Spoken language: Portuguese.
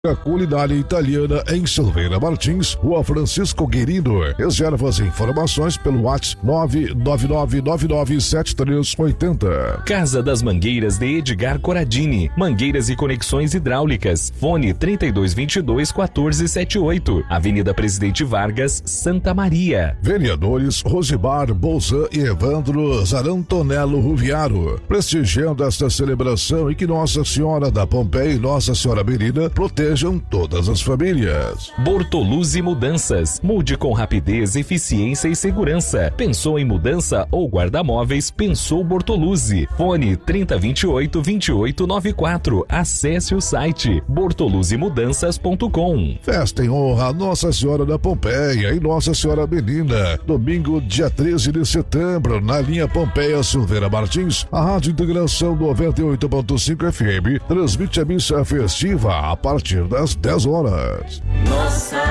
A culinária italiana em Silveira Martins, Rua Francisco Guerino. Reservas e informações pelo WhatsApp 999997380. Casa das Mangueiras de Edgar Coradini. Mangueiras e conexões hidráulicas. Fone 3222-1478. Avenida Presidente Vargas, Santa Maria. Vereadores Rosibar Bolzan e Evandro Zarantonello Ruviaro. Prestigiando esta celebração e que Nossa Senhora da Pompeia e Nossa Senhora Benina protejam todas as famílias. Bortoluzzi Mudanças. Mude com rapidez, eficiência e segurança. Pensou em mudança ou guarda-móveis? Pensou Bortoluzzi. Fone 3028-2894. Acesse o site bortoluzzimudanças.com. Festa em honra a Nossa Senhora da Pompeia e Nossa Senhora Benina. Domingo, dia 13 de setembro, na linha Pompeia Silveira Martins, a Rádio Integração 98.5 FM transmite a missa festiva a partir das 10 horas. Nossa